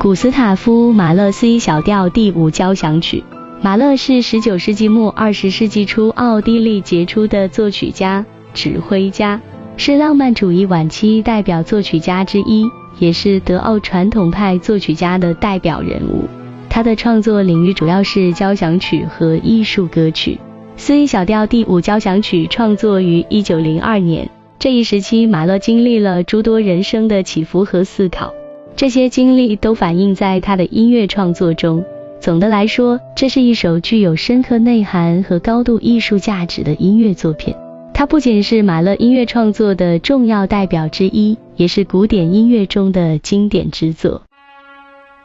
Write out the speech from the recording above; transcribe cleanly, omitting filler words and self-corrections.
古斯塔夫·马勒 C 小调第5交响曲。马勒是19世纪末20世纪初奥地利杰出的作曲家、指挥家，是浪漫主义晚期代表作曲家之一，也是德奥传统派作曲家的代表人物。他的创作领域主要是交响曲和艺术歌曲。C 小调第5交响曲创作于1902年，这一时期马勒经历了诸多人生的起伏和思考，这些经历都反映在他的音乐创作中。总的来说，这是一首具有深刻内涵和高度艺术价值的音乐作品。它不仅是马勒音乐创作的重要代表之一，也是古典音乐中的经典之作。